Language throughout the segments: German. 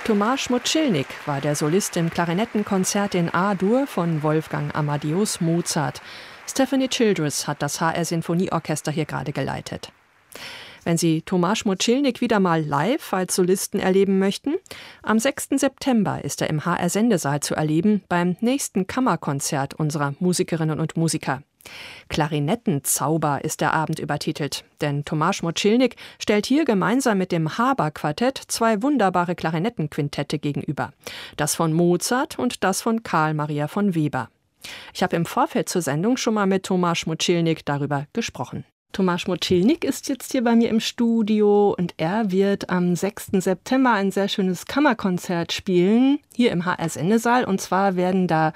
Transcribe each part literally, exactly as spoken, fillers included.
Tomasz Moczylnik war der Solist im Klarinettenkonzert in A-Dur von Wolfgang Amadeus Mozart. Stephanie Childress hat das H R-Sinfonieorchester hier gerade geleitet. Wenn Sie Tomasz Moczylnik wieder mal live als Solisten erleben möchten, am sechsten September ist er im H R-Sendesaal zu erleben beim nächsten Kammerkonzert unserer Musikerinnen und Musiker. Klarinettenzauber ist der Abend übertitelt, denn Tomasz Moczylnik stellt hier gemeinsam mit dem Haber-Quartett zwei wunderbare Klarinettenquintette gegenüber. Das von Mozart und das von Carl Maria von Weber. Ich habe im Vorfeld zur Sendung schon mal mit Tomasz Moczylnik darüber gesprochen. Tomasz Moczylnik ist jetzt hier bei mir im Studio und er wird am sechsten September ein sehr schönes Kammerkonzert spielen, hier im H R-Sendesaal. Und zwar werden da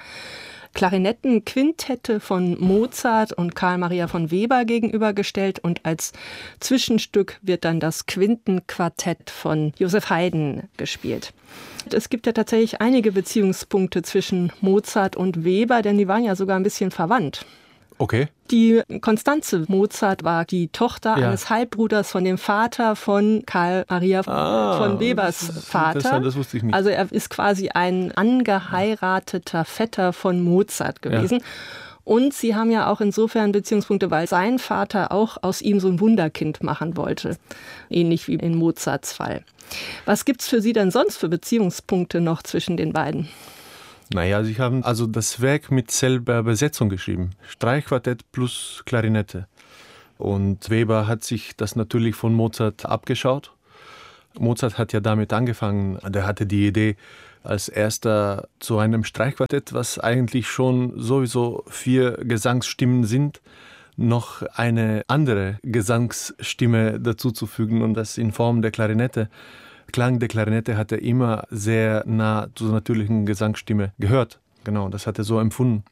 Klarinettenquintette von Mozart und Carl Maria von Weber gegenübergestellt und als Zwischenstück wird dann das Quintenquartett von Joseph Haydn gespielt. Es gibt ja tatsächlich einige Beziehungspunkte zwischen Mozart und Weber, denn die waren ja sogar ein bisschen verwandt. Okay. Die Constanze Mozart war die Tochter Ja. eines Halbbruders von dem Vater von Karl Maria Ah, von Webers das ist Vater. interessant, das wusste ich nicht. Also er ist quasi ein angeheirateter Vetter von Mozart gewesen. Ja. Und sie haben ja auch insofern Beziehungspunkte, weil sein Vater auch aus ihm so ein Wunderkind machen wollte. Ähnlich wie in Mozarts Fall. Was gibt's für Sie denn sonst für Beziehungspunkte noch zwischen den beiden? Naja, sie haben also das Werk mit selber Besetzung geschrieben. Streichquartett plus Klarinette. Und Weber hat sich das natürlich von Mozart abgeschaut. Mozart hat ja damit angefangen. Der hatte die Idee als erster zu einem Streichquartett, was eigentlich schon sowieso vier Gesangsstimmen sind, noch eine andere Gesangsstimme dazuzufügen und das in Form der Klarinette. Klang der Klarinette hat er immer sehr nah zur natürlichen Gesangsstimme gehört. Genau, das hat er so empfunden.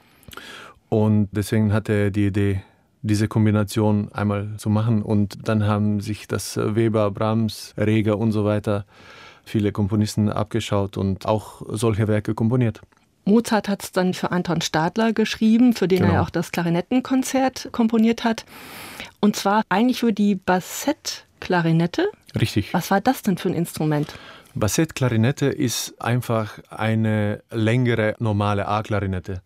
Und deswegen hatte er die Idee, diese Kombination einmal zu machen. Und dann haben sich das Weber, Brahms, Reger und so weiter viele Komponisten abgeschaut und auch solche Werke komponiert. Mozart hat es dann für Anton Stadler geschrieben, für den Genau. er ja auch das Klarinettenkonzert komponiert hat. Und zwar eigentlich für die Bassett-Klarinette. Richtig. Was war das denn für ein Instrument? Bassett-Klarinette ist einfach eine längere normale A-Klarinette.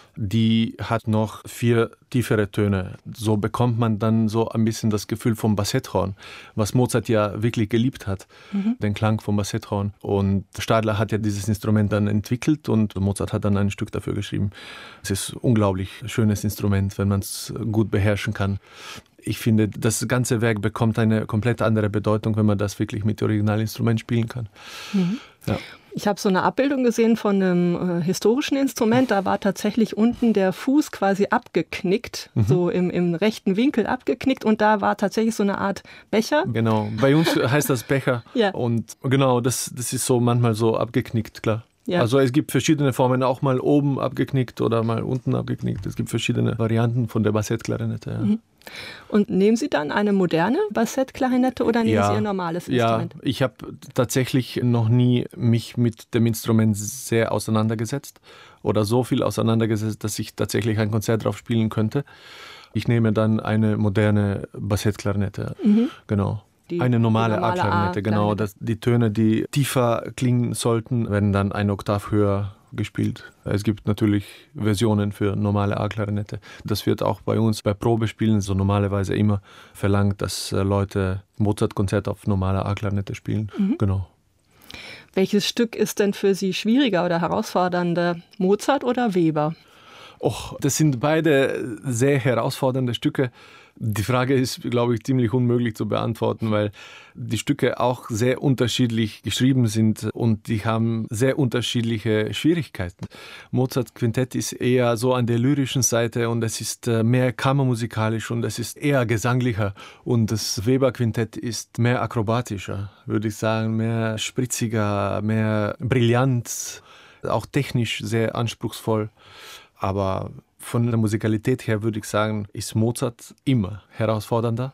Die hat noch vier tiefere Töne. So bekommt man dann so ein bisschen das Gefühl vom Bassetthorn, was Mozart ja wirklich geliebt hat, mhm. den Klang vom Bassetthorn. Und Stadler hat ja dieses Instrument dann entwickelt und Mozart hat dann ein Stück dafür geschrieben. Es ist ein unglaublich schönes Instrument, wenn man es gut beherrschen kann. Ich finde, das ganze Werk bekommt eine komplett andere Bedeutung, wenn man das wirklich mit dem Originalinstrument spielen kann. Mhm. Ja. Ich habe so eine Abbildung gesehen von einem äh, historischen Instrument. Da war tatsächlich unten der Fuß quasi abgeknickt, mhm. so im, im rechten Winkel abgeknickt. Und da war tatsächlich so eine Art Becher. Genau, bei uns heißt das Becher. Ja. Und genau, das, das ist so manchmal so abgeknickt, klar. Ja. Also es gibt verschiedene Formen, auch mal oben abgeknickt oder mal unten abgeknickt. Es gibt verschiedene Varianten von der Bassett-Klarinette. Ja. Mhm. Und nehmen Sie dann eine moderne Bassett-Klarinette oder nehmen ja, Sie Ihr normales Instrument? Ja, ich habe tatsächlich noch nie mich mit dem Instrument sehr auseinandergesetzt oder so viel auseinandergesetzt, dass ich tatsächlich ein Konzert drauf spielen könnte. Ich nehme dann eine moderne Bassett-Klarinette, Mhm. genau. Die, eine normale, normale A-Klarinette, genau. A-Klarinette. Das, die Töne, die tiefer klingen sollten, werden dann eine Oktav höher gespielt. Es gibt natürlich Versionen für normale A-Klarinette. Das wird auch bei uns bei Probespielen so normalerweise immer verlangt, dass Leute Mozart-Konzert auf normaler A-Klarinette spielen. Mhm. Genau. Welches Stück ist denn für Sie schwieriger oder herausfordernder, Mozart oder Weber? Och, das sind beide sehr herausfordernde Stücke. Die Frage ist, glaube ich, ziemlich unmöglich zu beantworten, weil die Stücke auch sehr unterschiedlich geschrieben sind und die haben sehr unterschiedliche Schwierigkeiten. Mozart Quintett ist eher so an der lyrischen Seite und es ist mehr kammermusikalisch und es ist eher gesanglicher. Und das Weber Quintett ist mehr akrobatischer, würde ich sagen, mehr spritziger, mehr brillant, auch technisch sehr anspruchsvoll. Aber von der Musikalität her würde ich sagen, ist Mozart immer herausfordernder,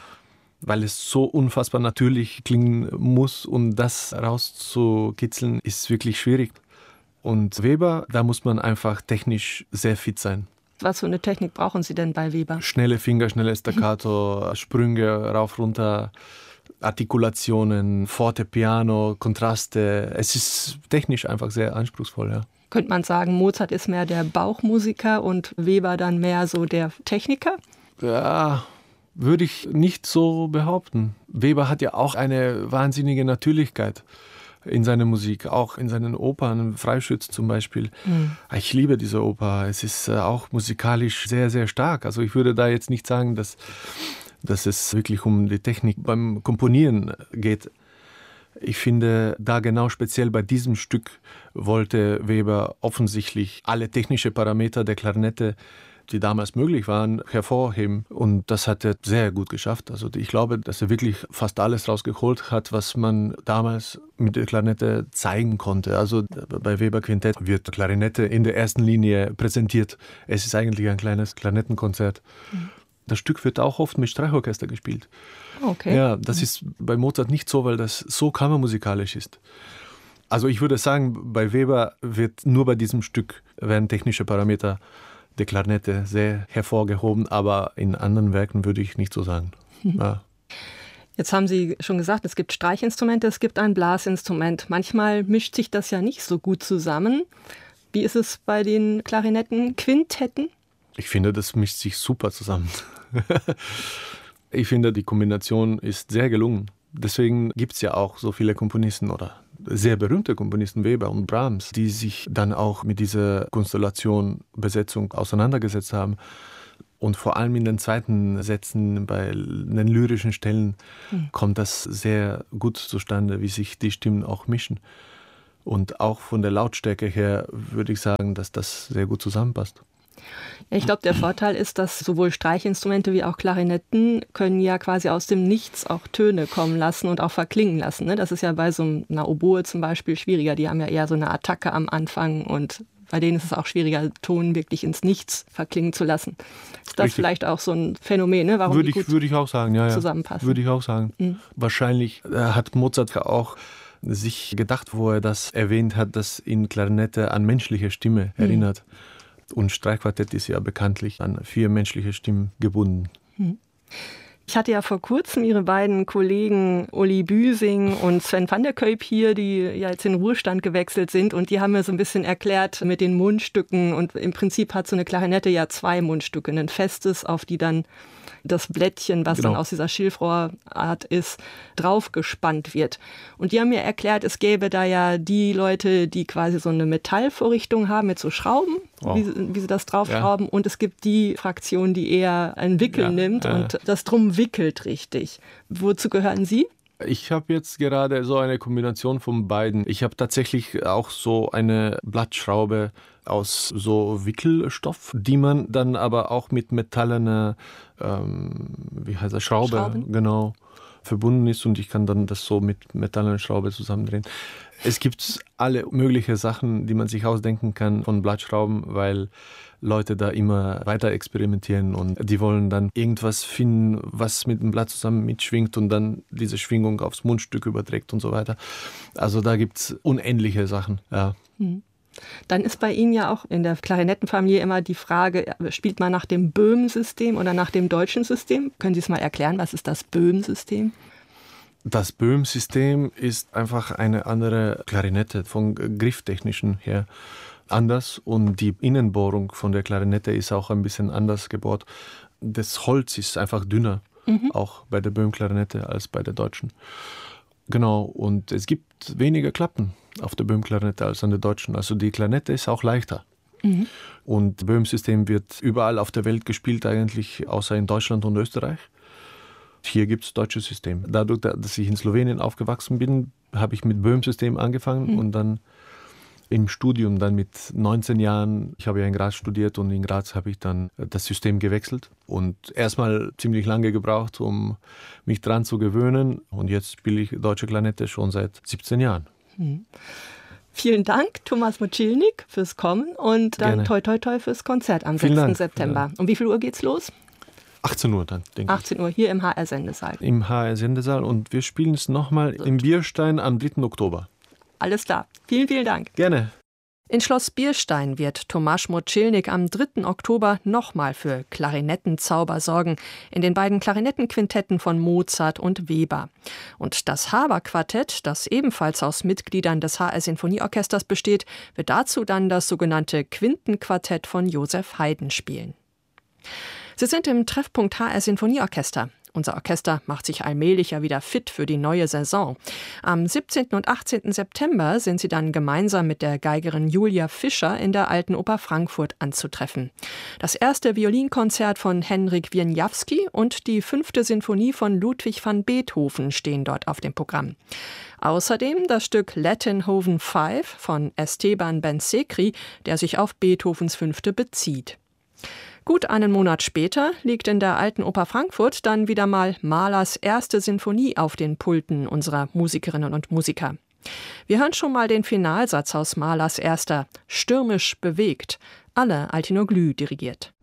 weil es so unfassbar natürlich klingen muss und das rauszukitzeln ist wirklich schwierig. Und Weber, da muss man einfach technisch sehr fit sein. Was für eine Technik brauchen Sie denn bei Weber? Schnelle Finger, schnelle Staccato, Sprünge rauf, runter, Artikulationen, Forte, Piano, Kontraste. Es ist technisch einfach sehr anspruchsvoll, ja. Könnte man sagen, Mozart ist mehr der Bauchmusiker und Weber dann mehr so der Techniker? Ja, würde ich nicht so behaupten. Weber hat ja auch eine wahnsinnige Natürlichkeit in seiner Musik, auch in seinen Opern, Freischütz zum Beispiel. Mhm. Ich liebe diese Oper. Es ist auch musikalisch sehr, sehr stark. Also ich würde da jetzt nicht sagen, dass, dass es wirklich um die Technik beim Komponieren geht. Ich finde, da genau speziell bei diesem Stück wollte Weber offensichtlich alle technischen Parameter der Klarinette, die damals möglich waren, hervorheben. Und das hat er sehr gut geschafft. Also ich glaube, dass er wirklich fast alles rausgeholt hat, was man damals mit der Klarinette zeigen konnte. Also bei Weber Quintett wird Klarinette in der ersten Linie präsentiert. Es ist eigentlich ein kleines Klarinettenkonzert. Mhm. Das Stück wird auch oft mit Streichorchester gespielt. Okay. Ja, das ist bei Mozart nicht so, weil das so kammermusikalisch ist. Also ich würde sagen, bei Weber wird nur bei diesem Stück werden technische Parameter der Klarinette sehr hervorgehoben, aber in anderen Werken würde ich nicht so sagen. Mhm. Ja. Jetzt haben Sie schon gesagt, es gibt Streichinstrumente, es gibt ein Blasinstrument. Manchmal mischt sich das ja nicht so gut zusammen. Wie ist es bei den Klarinetten-Quintetten? Ich finde, das mischt sich super zusammen. Ich finde, die Kombination ist sehr gelungen. Deswegen gibt es ja auch so viele Komponisten oder sehr berühmte Komponisten, Weber und Brahms, die sich dann auch mit dieser Konstellation Besetzung auseinandergesetzt haben. Und vor allem in den zweiten Sätzen, bei den lyrischen Stellen, mhm. kommt das sehr gut zustande, wie sich die Stimmen auch mischen. Und auch von der Lautstärke her würde ich sagen, dass das sehr gut zusammenpasst. Ja, ich glaube, der Vorteil ist, dass sowohl Streichinstrumente wie auch Klarinetten können ja quasi aus dem Nichts auch Töne kommen lassen und auch verklingen lassen. Ne? Das ist ja bei so einer Oboe zum Beispiel schwieriger. Die haben ja eher so eine Attacke am Anfang und bei denen ist es auch schwieriger, Ton wirklich ins Nichts verklingen zu lassen. Ist das Richtig. Vielleicht auch so ein Phänomen, ne? Warum würde die gut ich, würde ich auch sagen, ja, ja. zusammenpassen? Würde ich auch sagen. Mhm. Wahrscheinlich hat Mozart auch sich gedacht, wo er das erwähnt hat, dass ihn Klarinette an menschliche Stimme erinnert. Mhm. Und Streichquartett ist ja bekanntlich an vier menschliche Stimmen gebunden. Ich hatte ja vor kurzem Ihre beiden Kollegen Uli Büsing und Sven van der Kuyp hier, die ja jetzt in den Ruhestand gewechselt sind. Und die haben mir so ein bisschen erklärt mit den Mundstücken. Und im Prinzip hat so eine Klarinette ja zwei Mundstücke. Ein festes, auf die dann das Blättchen, was genau. dann aus dieser Schilfrohrart ist, draufgespannt wird. Und die haben mir erklärt, es gäbe da ja die Leute, die quasi so eine Metallvorrichtung haben mit so Schrauben, oh. wie, wie sie das draufschrauben. Ja. Und es gibt die Fraktion, die eher einen Wickel ja. nimmt äh. und das drum wickelt richtig. Wozu gehören Sie? Ich habe jetzt gerade so eine Kombination von beiden. Ich habe tatsächlich auch so eine Blattschraube aus so Wickelstoff, die man dann aber auch mit metallener, ähm, wie heißt das, Schraube, Schrauben. Genau, verbunden ist und ich kann dann das so mit metallener Schraube zusammendrehen. Es gibt alle möglichen Sachen, die man sich ausdenken kann von Blattschrauben, weil Leute da immer weiter experimentieren und die wollen dann irgendwas finden, was mit dem Blatt zusammen mitschwingt und dann diese Schwingung aufs Mundstück überträgt und so weiter. Also da gibt es unendliche Sachen, ja. Mhm. Dann ist bei Ihnen ja auch in der Klarinettenfamilie immer die Frage, spielt man nach dem Böhm-System oder nach dem deutschen System? Können Sie es mal erklären, was ist das Böhm-System? Das Böhm-System ist einfach eine andere Klarinette, vom Grifftechnischen her anders und die Innenbohrung von der Klarinette ist auch ein bisschen anders gebohrt. Das Holz ist einfach dünner, mhm. auch bei der Böhm-Klarinette als bei der deutschen. Genau, und es gibt weniger Klappen auf der Böhm-Klarinette als an der deutschen. Also die Klarinette ist auch leichter. Mhm. Und Böhm-System wird überall auf der Welt gespielt, eigentlich außer in Deutschland und Österreich. Hier gibt es deutsches System. Dadurch, dass ich in Slowenien aufgewachsen bin, habe ich mit Böhm-System angefangen mhm. und dann im Studium dann mit neunzehn Jahren, ich habe ja in Graz studiert und in Graz habe ich dann das System gewechselt und erstmal ziemlich lange gebraucht, um mich dran zu gewöhnen und jetzt spiele ich deutsche Klarinette schon seit siebzehn Jahren. Mhm. Vielen Dank, Thomas Motschilnik, fürs Kommen und dann Gerne. toi toi toi fürs Konzert am Vielen sechsten Dank. September. Ja. Um wie viel Uhr geht's los? achtzehn Uhr dann, denke ich. achtzehn Uhr, hier im H R-Sendesaal. Im H R-Sendesaal und wir spielen es nochmal im Bierstein am dritten Oktober. Alles klar. Vielen, vielen Dank. Gerne. In Schloss Bierstein wird Tomasz Moczylnik am dritten Oktober nochmal für Klarinettenzauber sorgen, in den beiden Klarinettenquintetten von Mozart und Weber. Und das Haber-Quartett, das ebenfalls aus Mitgliedern des H R-Sinfonieorchesters besteht, wird dazu dann das sogenannte Quintenquartett von Joseph Haydn spielen. Sie sind im Treffpunkt H R-Sinfonieorchester. Unser Orchester macht sich allmählich ja wieder fit für die neue Saison. Am siebzehnten und achtzehnten September sind sie dann gemeinsam mit der Geigerin Julia Fischer in der Alten Oper Frankfurt anzutreffen. Das erste Violinkonzert von Henryk Wieniawski und die fünfte Sinfonie von Ludwig van Beethoven stehen dort auf dem Programm. Außerdem das Stück Latinhoven fünf von Esteban Ben-Sekri, der sich auf Beethovens Fünfte bezieht. Gut einen Monat später liegt in der Alten Oper Frankfurt dann wieder mal Mahlers erste Sinfonie auf den Pulten unserer Musikerinnen und Musiker. Wir hören schon mal den Finalsatz aus Mahlers erster, stürmisch bewegt, alle Altino Glü dirigiert.